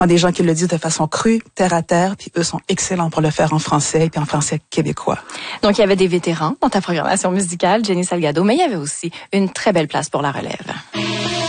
Des gens qui le disent de façon crue, terre à terre, puis eux sont excellents pour le faire en français, puis en français québécois. Donc, il y avait des vétérans dans ta programmation musicale, Jenny Salgado, mais il y avait aussi une très belle place pour la relève.